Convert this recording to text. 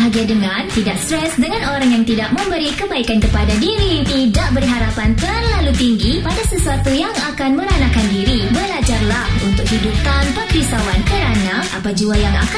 bahagia dengan, tidak stres dengan orang yang tidak memberi kebaikan kepada diri, tidak beri harapan terlalu tinggi pada sesuatu yang akan meranakan diri. Belajarlah untuk hidup tanpa kerisauan kerana apa jua yang akan